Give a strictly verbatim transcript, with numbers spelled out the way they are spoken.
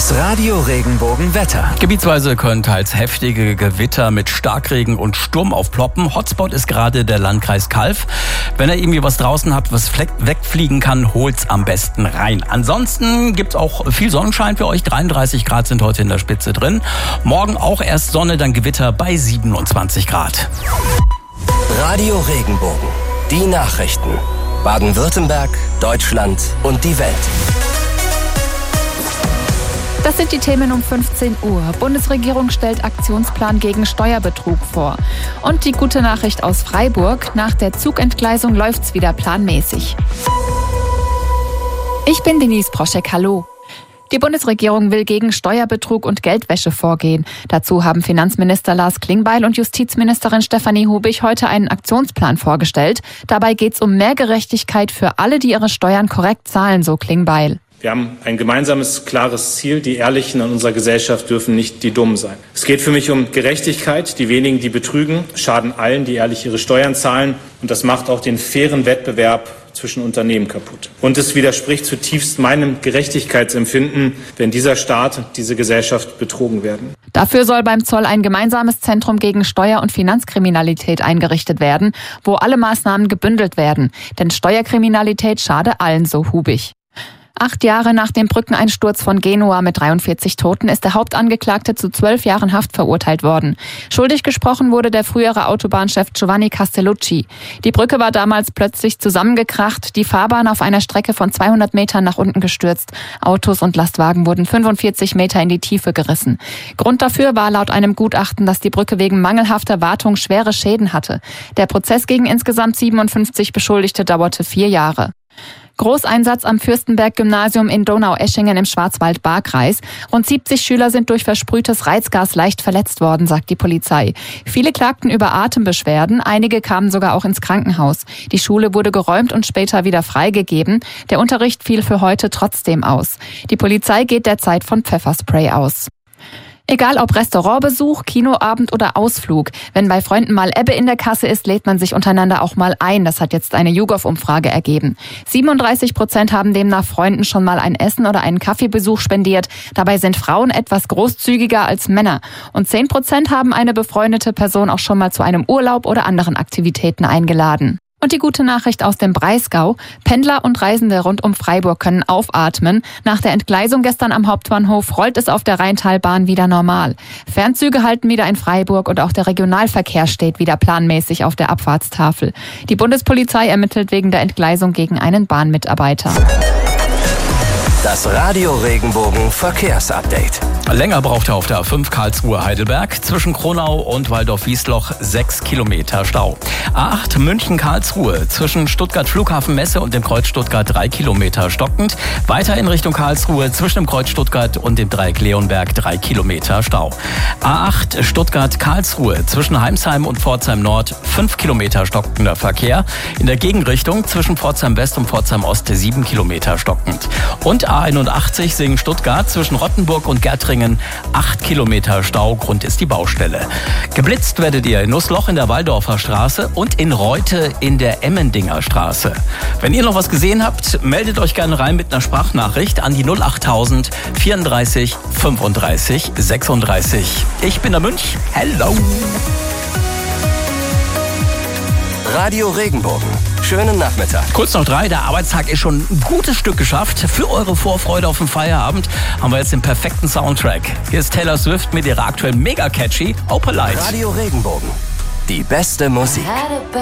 Das Radio Regenbogen Wetter. Gebietsweise können teils heftige Gewitter mit Starkregen und Sturm aufploppen. Hotspot ist gerade der Landkreis Calw. Wenn ihr irgendwie was draußen habt, was wegfliegen kann, holt's am besten rein. Ansonsten gibt's auch viel Sonnenschein für euch. dreiunddreißig Grad sind heute in der Spitze drin. Morgen auch erst Sonne, dann Gewitter bei siebenundzwanzig Grad. Radio Regenbogen. Die Nachrichten. Baden-Württemberg, Deutschland und die Welt. Das sind die Themen um fünfzehn Uhr. Bundesregierung stellt Aktionsplan gegen Steuerbetrug vor. Und die gute Nachricht aus Freiburg: Nach der Zugentgleisung läuft's wieder planmäßig. Ich bin Denise Proschek, hallo. Die Bundesregierung will gegen Steuerbetrug und Geldwäsche vorgehen. Dazu haben Finanzminister Lars Klingbeil und Justizministerin Stefanie Hubig heute einen Aktionsplan vorgestellt. Dabei geht's um mehr Gerechtigkeit für alle, die ihre Steuern korrekt zahlen, so Klingbeil. Wir haben ein gemeinsames, klares Ziel. Die Ehrlichen in unserer Gesellschaft dürfen nicht die Dummen sein. Es geht für mich um Gerechtigkeit. Die wenigen, die betrügen, schaden allen, die ehrlich ihre Steuern zahlen. Und das macht auch den fairen Wettbewerb zwischen Unternehmen kaputt. Und es widerspricht zutiefst meinem Gerechtigkeitsempfinden, wenn dieser Staat und diese Gesellschaft betrogen werden. Dafür soll beim Zoll ein gemeinsames Zentrum gegen Steuer- und Finanzkriminalität eingerichtet werden, wo alle Maßnahmen gebündelt werden. Denn Steuerkriminalität schade allen, so Hubig. Acht Jahre nach dem Brückeneinsturz von Genua mit dreiundvierzig Toten ist der Hauptangeklagte zu zwölf Jahren Haft verurteilt worden. Schuldig gesprochen wurde der frühere Autobahnchef Giovanni Castellucci. Die Brücke war damals plötzlich zusammengekracht, die Fahrbahn auf einer Strecke von zweihundert Metern nach unten gestürzt. Autos und Lastwagen wurden fünfundvierzig Meter in die Tiefe gerissen. Grund dafür war laut einem Gutachten, dass die Brücke wegen mangelhafter Wartung schwere Schäden hatte. Der Prozess gegen insgesamt siebenundfünfzig Beschuldigte dauerte vier Jahre. Großeinsatz am Fürstenberg-Gymnasium in Donaueschingen im Schwarzwald-Baar-Kreis. Rund siebzig Schüler sind durch versprühtes Reizgas leicht verletzt worden, sagt die Polizei. Viele klagten über Atembeschwerden, einige kamen sogar auch ins Krankenhaus. Die Schule wurde geräumt und später wieder freigegeben. Der Unterricht fiel für heute trotzdem aus. Die Polizei geht derzeit von Pfefferspray aus. Egal ob Restaurantbesuch, Kinoabend oder Ausflug. Wenn bei Freunden mal Ebbe in der Kasse ist, lädt man sich untereinander auch mal ein. Das hat jetzt eine YouGov-Umfrage ergeben. siebenunddreißig Prozent haben demnach Freunden schon mal ein Essen oder einen Kaffeebesuch spendiert. Dabei sind Frauen etwas großzügiger als Männer. Und zehn Prozent haben eine befreundete Person auch schon mal zu einem Urlaub oder anderen Aktivitäten eingeladen. Und die gute Nachricht aus dem Breisgau: Pendler und Reisende rund um Freiburg können aufatmen. Nach der Entgleisung gestern am Hauptbahnhof rollt es auf der Rheintalbahn wieder normal. Fernzüge halten wieder in Freiburg und auch der Regionalverkehr steht wieder planmäßig auf der Abfahrtstafel. Die Bundespolizei ermittelt wegen der Entgleisung gegen einen Bahnmitarbeiter. Das Radio Regenbogen Verkehrsupdate. Länger braucht er auf der A fünf Karlsruhe-Heidelberg. Zwischen Kronau und Waldorf-Wiesloch sechs Kilometer Stau. A acht München-Karlsruhe. Zwischen Stuttgart-Flughafen-Messe und dem Kreuz Stuttgart drei Kilometer stockend. Weiter in Richtung Karlsruhe zwischen dem Kreuz Stuttgart und dem Dreieck Leonberg drei Kilometer Stau. A acht Stuttgart-Karlsruhe. Zwischen Heimsheim und Pforzheim Nord fünf Kilometer stockender Verkehr. In der Gegenrichtung zwischen Pforzheim West und Pforzheim Ost sieben Kilometer stockend. Und A einundachtzig Singen-Stuttgart zwischen Rottenburg und Gärtringen acht Kilometer Stau. Grund ist die Baustelle. Geblitzt werdet ihr in Nussloch in der Waldorfer Straße und in Reute in der Emmendinger Straße. Wenn ihr noch was gesehen habt, meldet euch gerne rein mit einer Sprachnachricht an die null achttausend vierunddreißig fünfunddreißig sechsunddreißig. Ich bin der Münch. Hello! Radio Regenbogen. Schönen Nachmittag. Kurz noch drei, der Arbeitstag ist schon ein gutes Stück geschafft. Für eure Vorfreude auf den Feierabend haben wir jetzt den perfekten Soundtrack. Hier ist Taylor Swift mit ihrer aktuellen mega catchy Opalite. Radio Regenbogen. Die beste Musik.